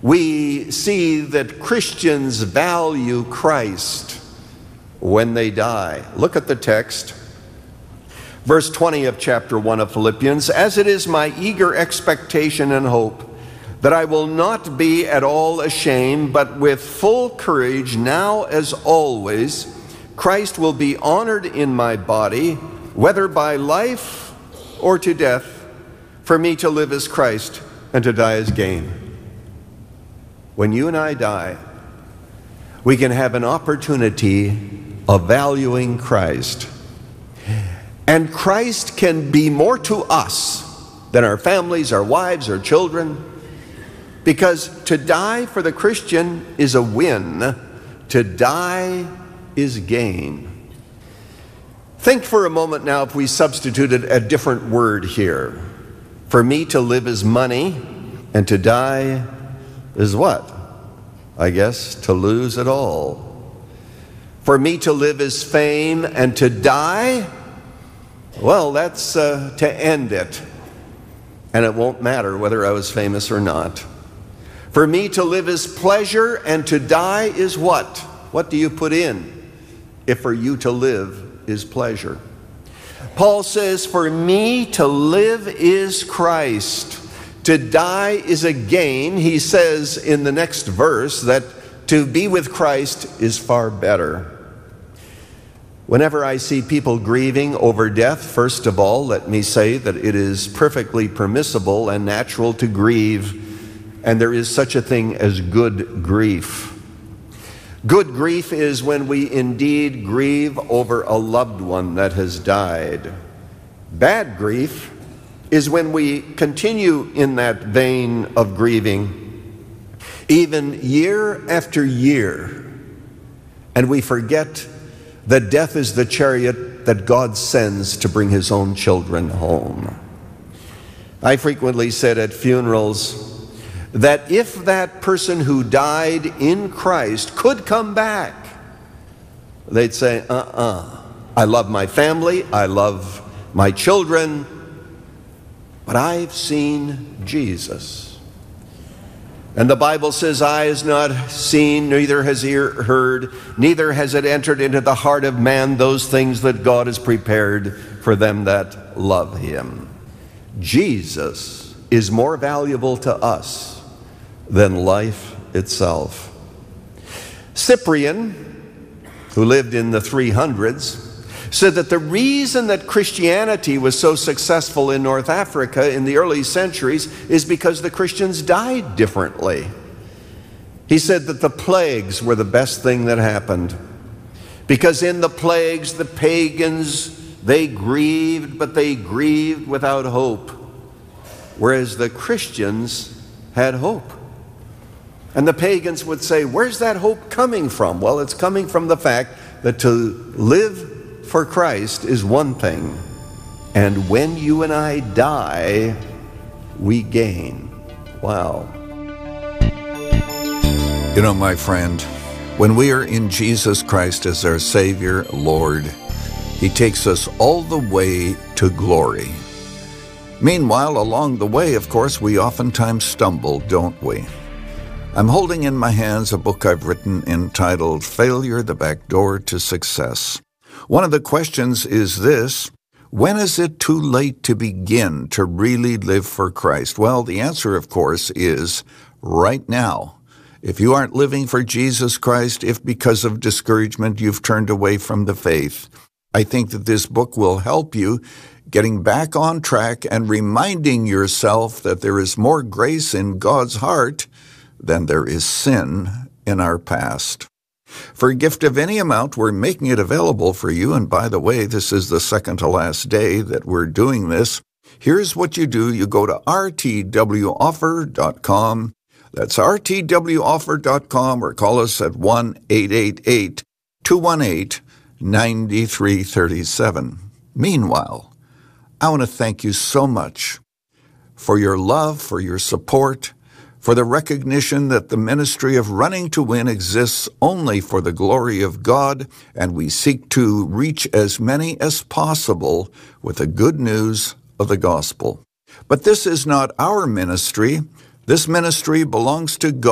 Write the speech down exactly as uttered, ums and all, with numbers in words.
we see that Christians value Christ when they die. Look at the text. Verse twenty of chapter one of Philippians, "As it is my eager expectation and hope that I will not be at all ashamed, but with full courage, now as always, Christ will be honored in my body, whether by life or to death. For me to live is Christ, and to die is gain." When you and I die, we can have an opportunity of valuing Christ. And Christ can be more to us than our families, our wives, our children, because to die for the Christian is a win. To die is gain. Think for a moment now if we substituted a different word here. For me to live is money, and to die is what? I guess to lose it all. For me to live is fame, and to die, well, that's uh, to end it. And it won't matter whether I was famous or not. For me to live is pleasure, and to die is what? What do you put in if for you to live is pleasure? Paul says, for me to live is Christ. To die is a gain. He says in the next verse that to be with Christ is far better. Whenever I see people grieving over death, first of all, let me say that it is perfectly permissible and natural to grieve, and there is such a thing as good grief. Good grief is when we indeed grieve over a loved one that has died. Bad grief is when we continue in that vein of grieving, even year after year, and we forget that death is the chariot that God sends to bring his own children home. I frequently said at funerals that if that person who died in Christ could come back, they'd say, uh-uh, I love my family, I love my children, but I've seen Jesus. And the Bible says, eye has not seen, neither has ear heard, neither has it entered into the heart of man those things that God has prepared for them that love him. Jesus is more valuable to us than life itself. Cyprian, who lived in the three hundreds, said that the reason that Christianity was so successful in North Africa in the early centuries is because the Christians died differently. He said that the plagues were the best thing that happened, because in the plagues the pagans, they grieved, but they grieved without hope, whereas the Christians had hope. And the pagans would say, where's that hope coming from? Well, it's coming from the fact that to live for Christ is one thing, and when you and I die, we gain. Wow. You know, my friend, when we are in Jesus Christ as our Savior, Lord, he takes us all the way to glory. Meanwhile, along the way, of course, we oftentimes stumble, don't we? I'm holding in my hands a book I've written entitled Failure, the Back Door to Success. One of the questions is this: when is it too late to begin to really live for Christ? Well, the answer, of course, is right now. If you aren't living for Jesus Christ, if because of discouragement you've turned away from the faith, I think that this book will help you getting back on track and reminding yourself that there is more grace in God's heart than there is sin in our past. For a gift of any amount, we're making it available for you. And by the way, this is the second to last day that we're doing this. Here's what you do. You go to r t w offer dot com. That's r t w offer dot com, or call us at one eight eight eight, two one eight, nine three three seven. Meanwhile, I want to thank you so much for your love, for your support, for the recognition that the ministry of Running to Win exists only for the glory of God, and we seek to reach as many as possible with the good news of the gospel. But this is not our ministry. This ministry belongs to God.